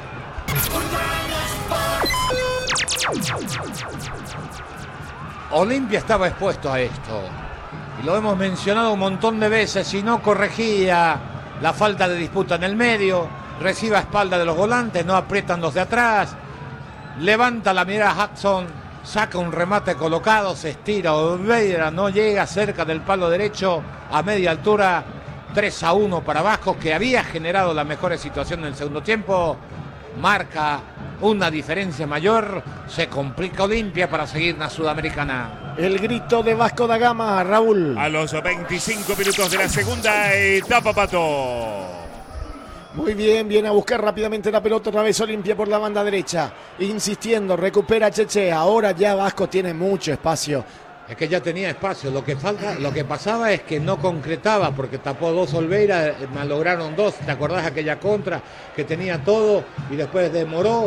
Olimpia estaba expuesto a esto. Y lo hemos mencionado un montón de veces. Si no corregía la falta de disputa en el medio, recibe a espalda de los volantes, no aprietan los de atrás. Levanta la mirada Hudson, saca un remate colocado, se estira Oliveira, no llega cerca del palo derecho a media altura. 3-1 para Vasco, que había generado las mejores situaciones en el segundo tiempo. Marca una diferencia mayor. Se complica Olimpia para seguir en la Sudamericana. El grito de Vasco da Gama, Raúl. A los 25 minutos de la segunda etapa, Pato. Muy bien, viene a buscar rápidamente la pelota otra vez Olimpia por la banda derecha. Insistiendo, recupera Cheche. Ahora ya Vasco tiene mucho espacio. Es que ya tenía espacio, lo que pasaba es que no concretaba porque tapó dos Oliveira, malograron dos, ¿te acordás aquella contra que tenía todo y después demoró?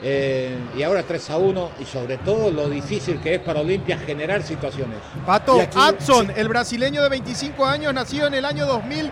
Y ahora 3-1 y sobre todo lo difícil que es para Olimpia generar situaciones. Pato, Adson, sí. el brasileño de 25 años, nacido en el año 2000,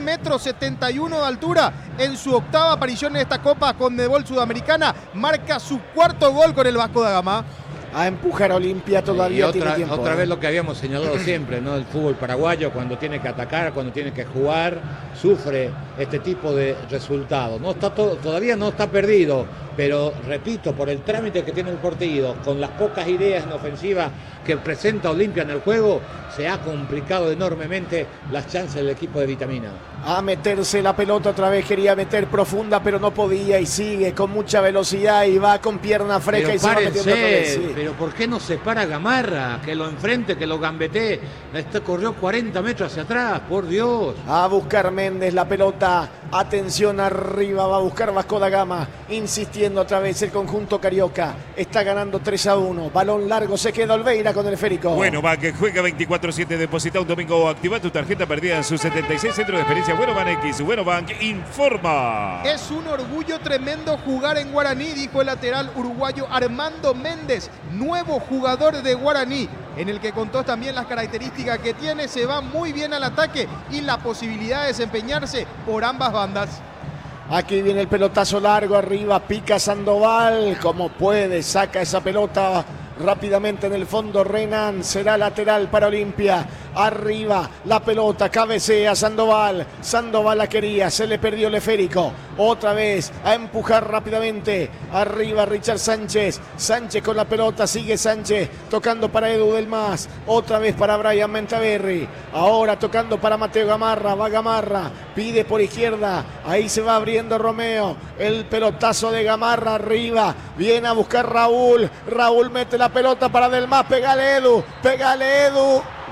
1,71 m de altura. En su octava aparición en esta Copa Conmebol Sudamericana, marca su cuarto gol con el Vasco da Gama. A empujar a Olimpia todavía tiene tiempo. Otra vez lo que habíamos señalado siempre, ¿no? El fútbol paraguayo, cuando tiene que atacar, cuando tiene que jugar, sufre este tipo de resultados. No está todavía no está perdido, pero repito, por el trámite que tiene el partido, con las pocas ideas en ofensiva que presenta Olimpia en el juego, se ha complicado enormemente las chances del equipo de Vitamina. A meterse la pelota otra vez, quería meter profunda, pero no podía y sigue con mucha velocidad y va con pierna fresca pero y se va metiendo otra vez. Sí. Pero ¿por qué no se para Gamarra? Que lo enfrente, que lo gambetee. Corrió 40 metros hacia atrás, por Dios. A buscar Méndez la pelota. Atención arriba, va a buscar Vasco da Gama. Insistiendo otra vez el conjunto carioca. Está ganando 3-1. Balón largo, se queda Oliveira con el esférico. Bueno, va que juega 24/7. Deposita un domingo o activa tu tarjeta perdida en su 76 centro de experiencia. Buenobank X. Buenobank informa. Es un orgullo tremendo jugar en Guaraní, dijo el lateral uruguayo Armando Méndez, nuevo jugador de Guaraní, en el que contó también las características que tiene. Se va muy bien al ataque y la posibilidad de desempeñarse por ambas bandas. Aquí viene el pelotazo largo arriba, pica Sandoval, como puede, saca esa pelota rápidamente en el fondo. Renan será lateral para Olimpia. Arriba la pelota, cabecea Sandoval. Sandoval la quería, se le perdió el esférico. Otra vez a empujar rápidamente. Arriba Richard Sánchez. Sánchez con la pelota, sigue Sánchez. Tocando para Edu del Mas. Otra vez para Brian Bentaberry. Ahora tocando para Mateo Gamarra. Va Gamarra, pide por izquierda. Ahí se va abriendo Romeo. El pelotazo de Gamarra arriba. Viene a buscar Raúl. Raúl mete la pelota para Del Mas. Pégale Edu. Pégale Edu.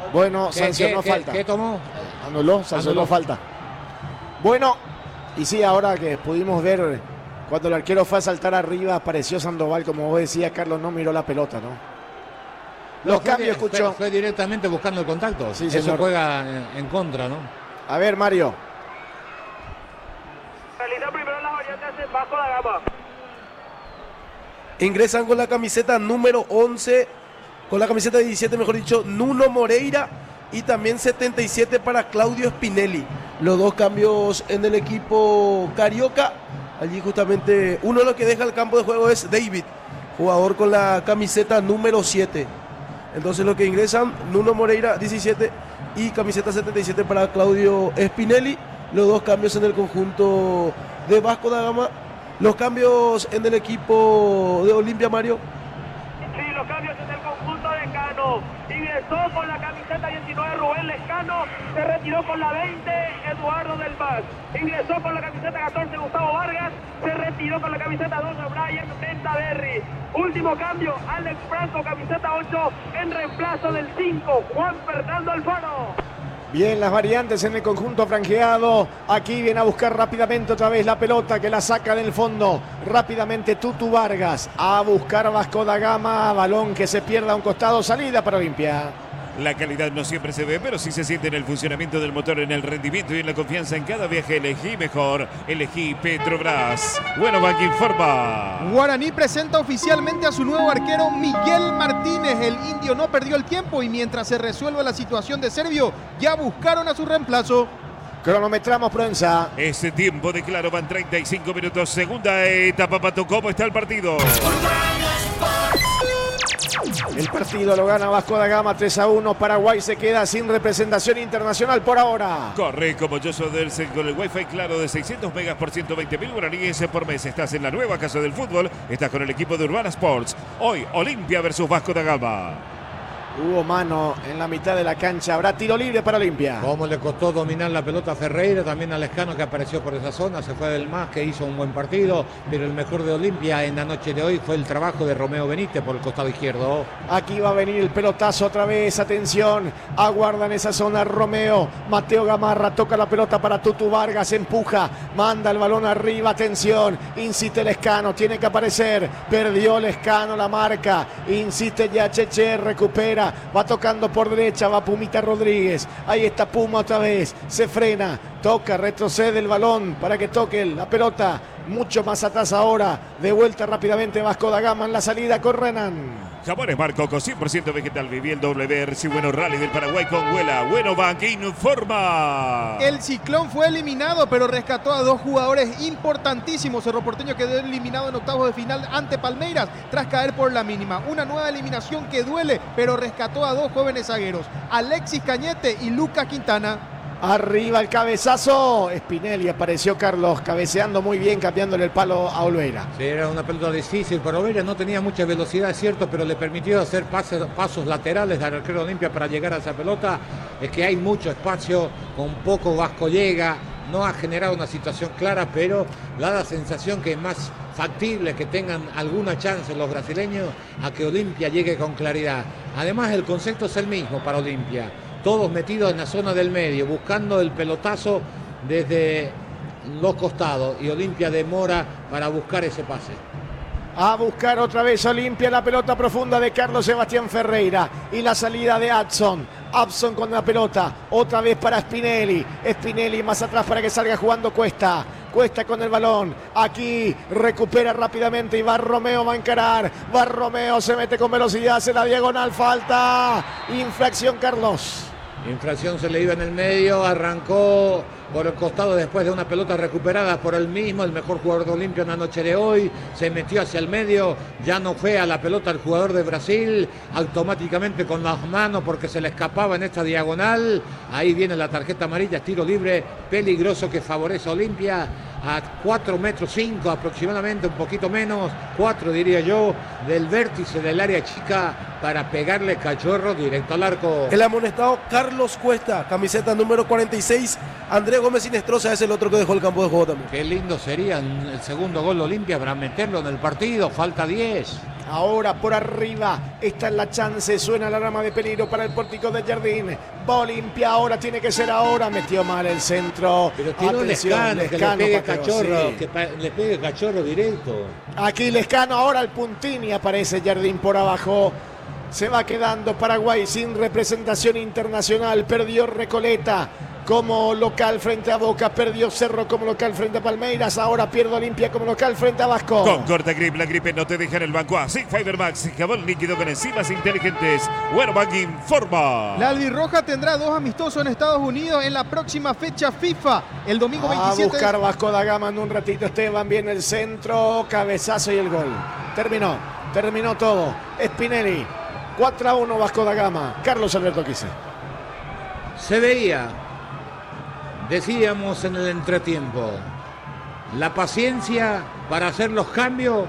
Bueno, sancionó falta. ¿Qué tomó? Anuló, sancionó falta. Bueno, y sí, ahora que pudimos ver cuando el arquero fue a saltar arriba, apareció Sandoval, como vos decías, Carlos, no miró la pelota, ¿no? Los cambios, escuchó. Fue directamente buscando el contacto. Sí, eso señor. juega en contra, ¿no? A ver, Mario. Realiza primero las variantes en Vasco da Gama. Ingresan con la camiseta número 11, con la camiseta 17, mejor dicho, Nuno Moreira, y también 77 para Claudio Spinelli. Los dos cambios en el equipo carioca. Allí justamente uno de los que deja el campo de juego es David, jugador con la camiseta número 7. Entonces los que ingresan, Nuno Moreira 17 y camiseta 77 para Claudio Spinelli. Los dos cambios en el conjunto de Vasco da Gama. Los cambios en el equipo de Olimpia, Mario. Sí, los cambios en el conjunto de Cano. Ingresó con la camiseta 19 Rubén Lescano, se retiró con la 20 Eduardo del Paz. Ingresó con la camiseta 14 Gustavo Vargas, se retiró con la camiseta 12 Brian Ventaverri. Último cambio, Alex Franco, camiseta 8 en reemplazo del 5 Juan Fernando Alfaro. Bien, las variantes en el conjunto franjeado. Aquí viene a buscar rápidamente otra vez la pelota que la saca del fondo. Rápidamente Tutu Vargas a buscar Vasco da Gama. Balón que se pierda a un costado. Salida para Olimpia. La calidad no siempre se ve, pero sí se siente en el funcionamiento del motor, en el rendimiento y en la confianza en cada viaje. Elegí mejor, elegí Petrobras. Bueno, Bank informa. Guaraní presenta oficialmente a su nuevo arquero Miguel Martínez. El indio no perdió el tiempo y mientras se resuelve la situación de Servio, ya buscaron a su reemplazo. Cronometramos, Proenza. Ese tiempo de claro van 35 minutos. Segunda etapa, Pato. ¿Cómo está el partido? El partido lo gana Vasco da Gama 3-1. Paraguay se queda sin representación internacional por ahora. Corre como yo soy del con el Wi-Fi claro de 600 megas por 120.000 guaraníes por mes. Estás en la nueva casa del fútbol. Estás con el equipo de Urbana Sports. Hoy, Olimpia versus Vasco da Gama. Hubo mano en la mitad de la cancha. Habrá tiro libre para Olimpia. Cómo le costó dominar la pelota a Ferreira, también a Lescano que apareció por esa zona, se fue del MAS que hizo un buen partido, pero el mejor de Olimpia en la noche de hoy fue el trabajo de Romeo Benítez por el costado izquierdo. Aquí va a venir el pelotazo otra vez, atención, aguarda en esa zona Romeo, Mateo Gamarra toca la pelota para Tutu Vargas, empuja, manda el balón arriba, atención, insiste Lescano, tiene que aparecer, perdió Lescano la marca, insiste ya Cheche, recupera. Va tocando por derecha, va Pumita Rodríguez. Ahí está Puma otra vez. Se frena, toca, retrocede el balón para que toque la pelota. Mucho más atrás ahora. De vuelta rápidamente Vasco da Gama en la salida con Renan. Jamones Marcoco, 100% vegetal. Viví el WRC Bueno Rally del Paraguay con Huela. Bueno Bank informa. El Ciclón fue eliminado, pero rescató a dos jugadores importantísimos. Cerro Porteño quedó eliminado en octavos de final ante Palmeiras tras caer por la mínima. Una nueva eliminación que duele, pero rescató a dos jóvenes zagueros, Alexis Cañete y Lucas Quintana. Arriba el cabezazo. Spinelli apareció, Carlos, cabeceando muy bien, cambiándole el palo a Olveira. Sí, era una pelota difícil para Olveira, no tenía mucha velocidad, es cierto, pero le permitió hacer pasos laterales al arquero Olimpia para llegar a esa pelota. Es que hay mucho espacio, con poco Vasco llega, no ha generado una situación clara, pero da la sensación que es más factible que tengan alguna chance los brasileños a que Olimpia llegue con claridad. Además, el concepto es el mismo para Olimpia. Todos metidos en la zona del medio, buscando el pelotazo desde los costados. Y Olimpia demora para buscar ese pase. A buscar otra vez Olimpia la pelota profunda de Carlos Sebastián Ferreira. Y la salida de Adson. Adson con la pelota. Otra vez para Spinelli. Spinelli más atrás para que salga jugando Cuesta. Cuesta con el balón. Aquí recupera rápidamente y va Romeo, va a encarar. Va Romeo, se mete con velocidad. Hace la diagonal. Falta. Infracción, Carlos. Infracción, se le iba en el medio, arrancó por el costado después de una pelota recuperada por él mismo, el mejor jugador de Olimpia en la noche de hoy, se metió hacia el medio, ya no fue a la pelota el jugador de Brasil, automáticamente con las manos porque se le escapaba en esta diagonal, ahí viene la tarjeta amarilla, tiro libre peligroso que favorece a Olimpia, a 4,5 metros aproximadamente, un poquito menos, 4 diría yo, del vértice del área chica para pegarle cachorro directo al arco. El amonestado Carlos Cuesta, camiseta número 46. Andrés Gómez Sinestrosa es el otro que dejó el campo de juego también. Qué lindo sería el segundo gol de Olimpia para meterlo en el partido, falta 10. Ahora por arriba, esta es la chance, suena la rama de peligro para el pórtico de Jardín. Va Olimpia, ahora tiene que ser ahora, metió mal el centro. Pero tiró Lescano, que le pegue Cachorro, sí. Le pegue Cachorro directo. Aquí Lescano, ahora el puntín y aparece Jardín por abajo. Se va quedando Paraguay sin representación internacional, perdió Recoleta como local frente a Boca, perdió Cerro como local frente a Palmeiras, ahora pierde Olimpia como local frente a Vasco. Con Corta Grip, la gripe no te deja en el banco. Así Fiber Max, jabón líquido con enzimas inteligentes. Werbank informa. La albirroja tendrá 2 amistosos en Estados Unidos en la próxima fecha FIFA, el domingo 27. A buscar Vasco da Gama en un ratito, Esteban, viene el centro, cabezazo y el gol. Terminó todo. Spinelli, 4-1 Vasco da Gama. Carlos Alberto Quise. Se veía, decíamos en el entretiempo, la paciencia para hacer los cambios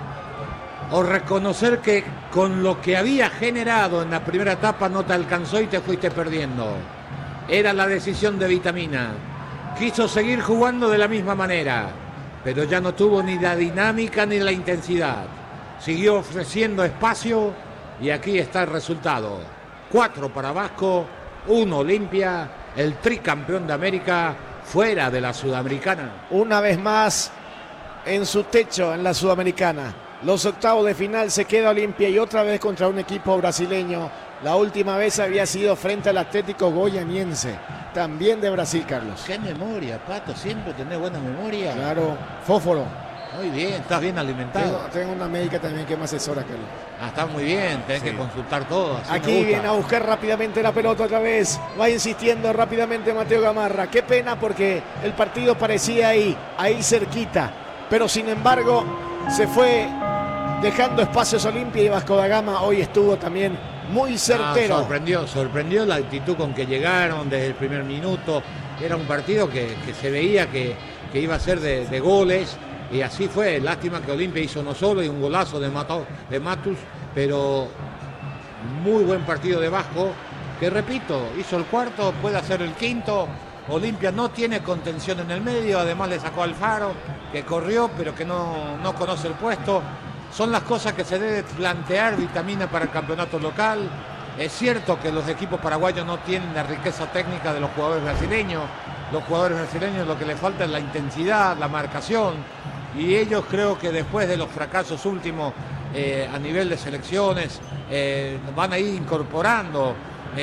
o reconocer que con lo que había generado en la primera etapa no te alcanzó y te fuiste perdiendo. Era la decisión de Vitamina. Quiso seguir jugando de la misma manera, pero ya no tuvo ni la dinámica ni la intensidad. Siguió ofreciendo espacio y aquí está el resultado. 4 para Vasco, 1 Olimpia, el tricampeón de América fuera de la Sudamericana. Una vez más en su techo en la Sudamericana. Los octavos de final se queda Olimpia y otra vez contra un equipo brasileño. La última vez había sido frente al Atlético Goianiense, también de Brasil, Carlos. Qué memoria, Pato, siempre tenés buena memoria. Claro, fósforo. Muy bien, estás bien alimentado. Tengo una médica también que me asesora, Carlos. Está muy bien, tenés que consultar todo. Aquí viene a buscar rápidamente la pelota otra vez. Va insistiendo rápidamente Mateo Gamarra. Qué pena porque el partido parecía ahí cerquita. Pero sin embargo se fue dejando espacios Olimpia y Vasco da Gama hoy estuvo también muy certero. Sorprendió la actitud con que llegaron desde el primer minuto. Era un partido que se veía que iba a ser de goles. Y así fue, lástima que Olimpia hizo no solo y un golazo de Matus, pero muy buen partido de Vasco, que repito, hizo el cuarto, puede hacer el quinto. Olimpia no tiene contención en el medio, además le sacó a Alfaro, que corrió pero que no conoce el puesto. Son las cosas que se debe plantear Vitamina para el campeonato local. Es cierto que los equipos paraguayos no tienen la riqueza técnica de los jugadores brasileños. Los jugadores brasileños lo que les falta es la intensidad, la marcación. Y ellos creo que después de los fracasos últimos a nivel de selecciones van a ir incorporando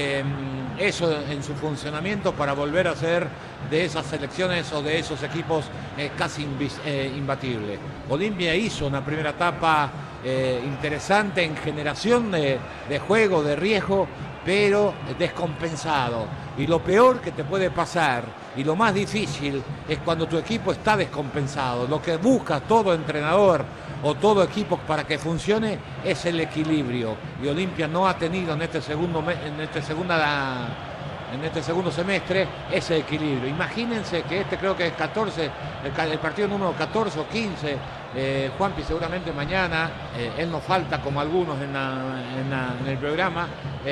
eso en su funcionamiento para volver a ser de esas selecciones o de esos equipos casi imbatibles. Olimpia hizo una primera etapa interesante en generación de juego, de riesgo, pero descompensado. Y lo peor que te puede pasar y lo más difícil es cuando tu equipo está descompensado. Lo que busca todo entrenador o todo equipo para que funcione es el equilibrio. Y Olimpia no ha tenido en este segundo semestre ese equilibrio. Imagínense que creo que es 14, el partido número 14 o 15. Juanpi seguramente mañana, él nos falta como algunos en el programa,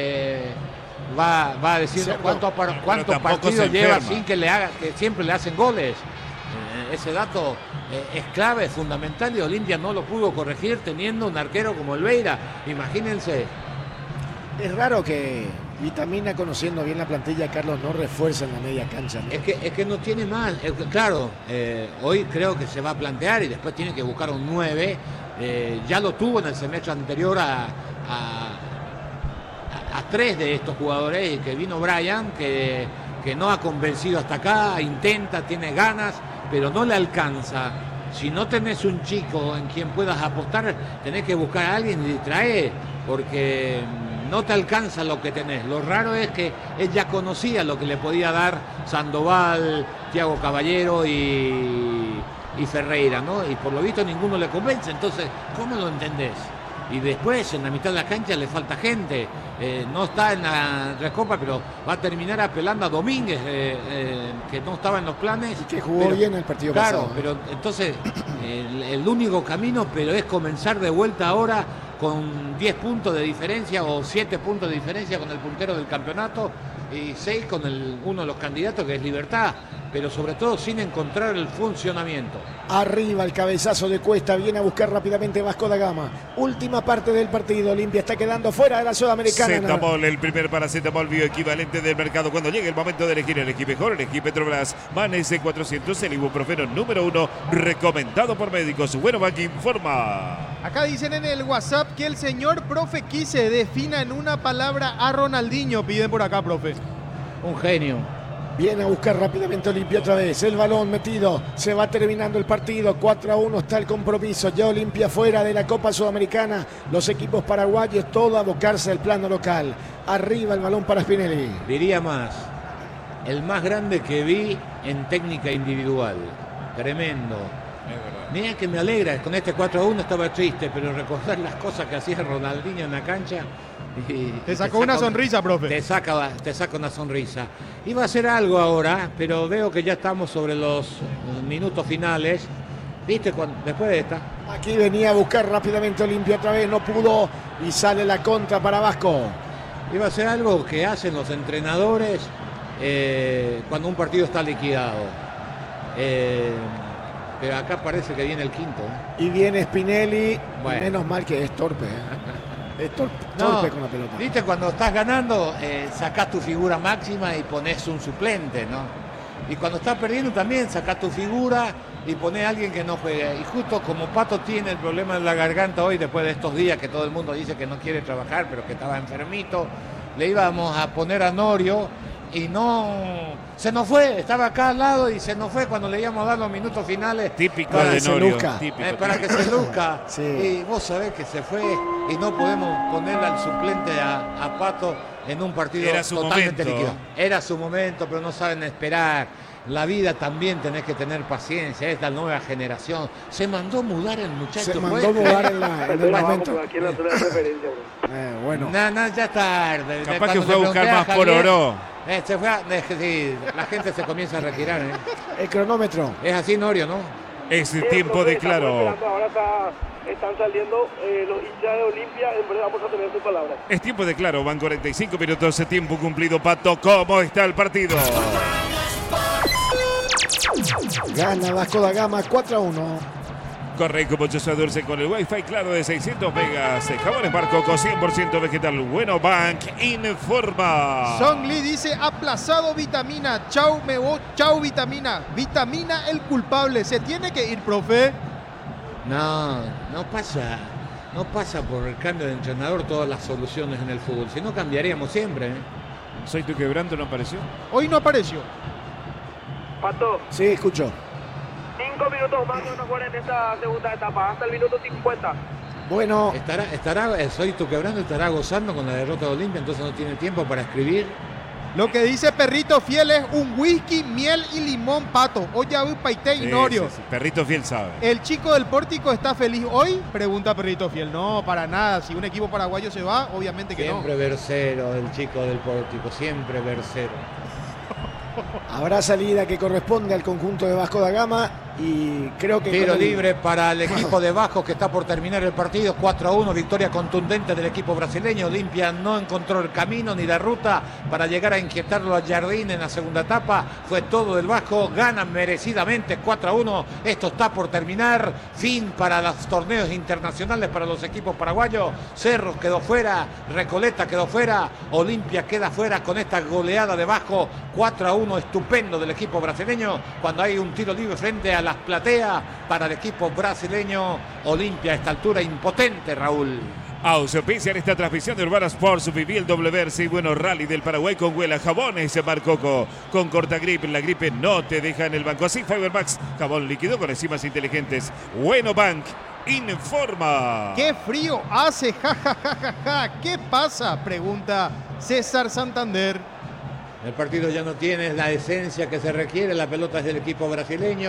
va a decir cuántos partidos lleva sin que siempre le hacen goles. Ese dato es clave, es fundamental y Olimpia no lo pudo corregir teniendo un arquero como Elveira. Imagínense. Es raro que Vitamina, conociendo bien la plantilla, Carlos, no refuerza en la media cancha, ¿no? Es que no tiene más. Claro, hoy creo que se va a plantear y después tiene que buscar un 9. Ya lo tuvo en el semestre anterior a 3 de estos jugadores, que vino Brian, que no ha convencido hasta acá, intenta, tiene ganas, pero no le alcanza. Si no tenés un chico en quien puedas apostar, tenés que buscar a alguien y distraer, porque no te alcanza lo que tenés. Lo raro es que él ya conocía lo que le podía dar Sandoval, Thiago Caballero y Ferreira, ¿no? Y por lo visto ninguno le convence. Entonces, ¿cómo lo entendés? Y después, en la mitad de la cancha le falta gente. No está en la Recopa, pero va a terminar apelando a Domínguez, que no estaba en los planes. Y que jugó bien el partido pasado. Claro, pero entonces el único camino es comenzar de vuelta ahora con 10 puntos de diferencia o 7 puntos de diferencia con el puntero del campeonato y 6 con uno de los candidatos que es Libertad, pero sobre todo sin encontrar el funcionamiento. Arriba el cabezazo de Cuesta, viene a buscar rápidamente Vasco da Gama. Última parte del partido, Olimpia está quedando fuera de la Sudamericana. Cetamol, el primer paracetamol bioequivalente del mercado. Cuando llegue el momento de elegir el equipo mejor, elegí Petrobras. Manes 400, el ibuprofeno número 1, recomendado por médicos. Bueno, Bank informa. Acá dicen en el WhatsApp que el señor profe Quise defina en una palabra a Ronaldinho. Piden por acá, profe. Un genio. Viene a buscar rápidamente Olimpia otra vez. El balón metido. Se va terminando el partido. 4-1 está el compromiso. Ya Olimpia fuera de la Copa Sudamericana. Los equipos paraguayos todo a abocarse al plano local. Arriba el balón para Spinelli. Diría más. El más grande que vi en técnica individual. Tremendo. Mira que me alegra. Con este 4-1 estaba triste, pero recordar las cosas que hacía Ronaldinho en la cancha. Te sacó una sonrisa, profe. Te saca una sonrisa. Iba a hacer algo ahora, pero veo que ya estamos sobre los minutos finales. ¿Viste? Después de esta. Aquí venía a buscar rápidamente Olimpia otra vez, no pudo y sale la contra para Vasco. Iba a hacer algo que hacen los entrenadores cuando un partido está liquidado. Pero acá parece que viene el quinto. Y viene Spinelli. Bueno. Menos mal que es torpe. Es torpe con la pelota. Viste, cuando estás ganando, sacás tu figura máxima y pones un suplente, ¿no? Y cuando estás perdiendo también sacás tu figura y pones a alguien que no juegue. Y justo como Pato tiene el problema de la garganta hoy, después de estos días que todo el mundo dice que no quiere trabajar, pero que estaba enfermito, le íbamos a poner a Norio y no... Se nos fue, estaba acá al lado y se nos fue cuando le íbamos a dar los minutos finales. Típico para de que Norio. Para que se luzca. Sí. Y vos sabés que se fue y no podemos ponerle al suplente a Pato en un partido Era su totalmente momento. líquido. Era su momento, pero no saben esperar. La vida también tenés que tener paciencia, es la nueva generación. Se mandó mudar el muchacho. Se mandó mudar en el momento. Aquí en la zona de referencia. Bueno. No, ya es tarde. Capaz Cuando que fue a le buscar pregunté más por Javier, oro. Se fue sí, la gente se comienza a retirar. El cronómetro. Es así, Norio, ¿no? Es tiempo de claro. Ahora están saliendo los hinchas de Olimpia. En breve vamos a tener sus palabras. Es tiempo de claro. Van 45 minutos de tiempo cumplido. Pato, ¿cómo está el partido? Gana Vasco da Gama 4-1. Corre como Joshua Dulce con el Wi-Fi claro de 600 megas. Jabones Barcoco 100% vegetal. Bueno, Bank informa. Song Lee dice aplazado vitamina. Chau, me voy. Chau, vitamina. Vitamina el culpable. Se tiene que ir, profe. No pasa. No pasa por el cambio de entrenador todas las soluciones en el fútbol. Si no, cambiaríamos siempre. Soy tu quebranto, ¿no apareció? Hoy no apareció. Pato, Sí, escucho. 5 minutos más que nos jugar en esta segunda etapa, hasta el minuto 50. Bueno, Soy tu quebrando, estará gozando con la derrota de Olimpia, entonces no tiene tiempo para escribir. Lo que dice Perrito Fiel es un whisky, miel y limón, Pato. Oye, paité y Norio. Sí. Perrito fiel sabe. ¿El chico del Pórtico está feliz hoy? Pregunta Perrito Fiel. No, para nada. Si un equipo paraguayo se va, obviamente que Siempre versero el chico del Pórtico, siempre versero. habrá salida que corresponde al conjunto de Vasco da Gama y creo que... Tiro libre para el equipo de Vasco que está por terminar el partido. 4-1, victoria contundente del equipo brasileño. Olimpia no encontró el camino ni la ruta para llegar a inquietarlo a Jardín en la segunda etapa. Fue todo del Vasco, ganan merecidamente 4-1. Esto está por terminar. Fin para los torneos internacionales para los equipos paraguayos. Cerros quedó fuera, Recoleta quedó fuera, Olimpia queda fuera con esta goleada de Vasco. 4-1 estupendo del equipo brasileño cuando hay un tiro libre frente a las plateas para el equipo brasileño. Olimpia a esta altura impotente, Raúl. Auspicia en esta transmisión de Urbana Sports. Viví el WRC y bueno Rally del Paraguay con Huela Jabones Barcoco con Cortagrip. La gripe no te deja en el banco. Así Fibermax, jabón líquido con enzimas inteligentes. Bueno Bank informa. ¡Qué frío hace! ¡Ja, ja, ja, ja, ja! ¿Qué pasa? Pregunta César Santander. El partido ya no tiene la esencia que se requiere. La pelota es del equipo brasileño.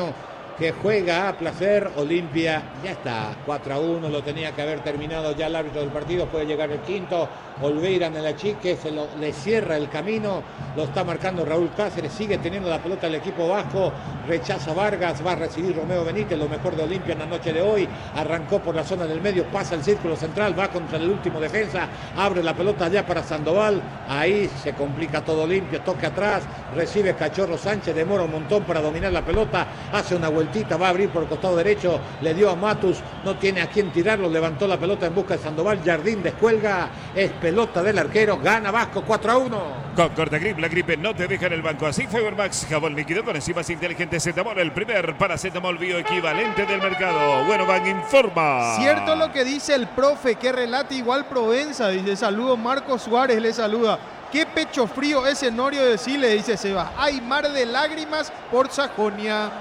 que juega a placer. Olimpia ya está, 4-1, lo tenía que haber terminado ya el árbitro del partido, puede llegar el quinto. Olveira en el achique, le cierra el camino, lo está marcando Raúl Cáceres, sigue teniendo la pelota el equipo vasco, rechaza Vargas, va a recibir Romeo Benítez, lo mejor de Olimpia en la noche de hoy, arrancó por la zona del medio, pasa el círculo central, va contra el último defensa, abre la pelota ya para Sandoval, ahí se complica todo Olimpia, toque atrás, recibe Cachorro Sánchez, demora un montón para dominar la pelota, hace una vueltita, va a abrir por el costado derecho, le dio a Matus, no tiene a quién tirarlo, levantó la pelota en busca de Sandoval, Jardín descuelga, pelota del arquero, gana Vasco 4-1. Con Cortagrip, la gripe no te deja en el banco. Así Febermax, jabón líquido con enzimas inteligentes Cetamol, el primer paracetamol bioequivalente del mercado. Bueno, Van informa. Cierto lo que dice el profe, que relata igual Provenza, dice, saludo Marcos Suárez, le saluda. Qué pecho frío ese Norio de Sile, dice Seba. Hay mar de lágrimas por Sajonia.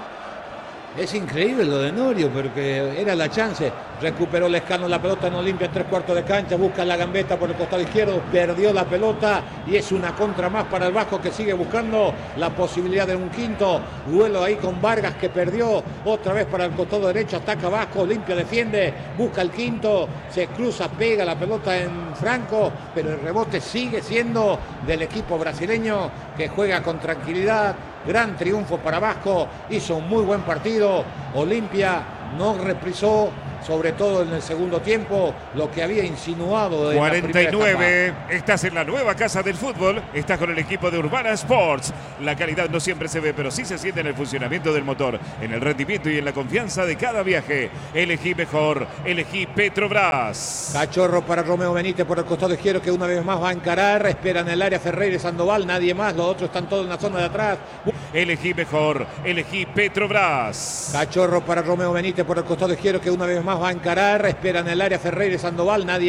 Es increíble lo de Norio, porque era la chance. Recuperó Lescano la pelota en Olimpia en 3/4 de cancha, busca la gambeta por el costado izquierdo, perdió la pelota y es una contra más para el Vasco, que sigue buscando la posibilidad de un quinto. Duelo ahí con Vargas, que perdió, otra vez para el costado derecho, ataca Vasco, Olimpia defiende, busca el quinto, se cruza, pega la pelota en Franco, pero el rebote sigue siendo del equipo brasileño, que juega con tranquilidad. Gran triunfo para Vasco, hizo un muy buen partido. Olimpia no reprisó, sobre todo en el segundo tiempo, lo que había insinuado. 49, estás en la nueva casa del fútbol, estás con el equipo de Urbana Sports. La calidad no siempre se ve, pero sí se siente en el funcionamiento del motor, en el rendimiento y en la confianza de cada viaje. Elegí mejor, elegí Petrobras. Cachorro para Romeo Benítez por el costado izquierdo, que una vez más va a encarar, espera en el área Ferreira y Sandoval, nadie más, los otros están todos en la zona de atrás. Elegí mejor, elegí Petrobras. Cachorro para Romeo Benítez por el costado izquierdo, que una vez más va a encarar, espera en el área Ferreira y Sandoval, nadie